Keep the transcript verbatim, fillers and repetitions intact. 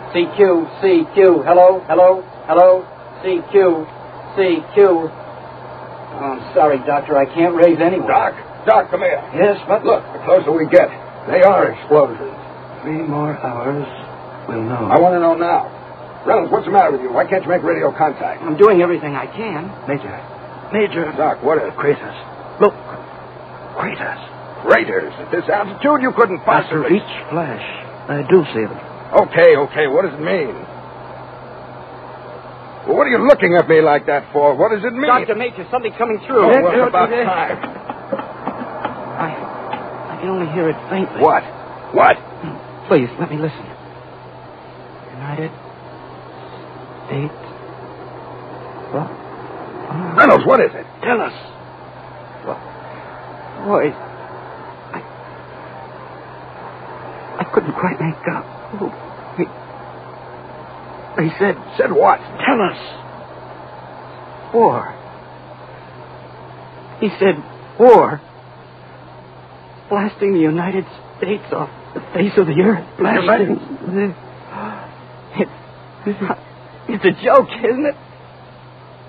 C Q, C Q, hello, hello, hello, C Q, C Q. Oh, I'm sorry, Doctor, I can't raise anyone. Doc, Doc, come here. Yes, but Look, the closer we get, they are explosions. Three more hours, we'll know. I want to know now. Reynolds, what's the matter with you? Why can't you make radio contact? I'm doing everything I can. Major, Major. Doc, what is it? Craters. Look, craters. Craters? At this altitude, you couldn't After possibly... each flash, I do see them. Okay, okay, what does it mean? Well, what are you looking at me like that for? What does it mean? Doctor Major, something's coming through. Oh, well, about time. I, I can only hear it faintly. What? What? Please, let me listen. United States. What? Oh. Reynolds, what is it? Tell us. Well, boys, I, I couldn't quite make out. Oh, he, he said... Said what? Tell us. War. He said war. Blasting the United States off the face of the earth. Blasting. It, it's, it's a joke, isn't it?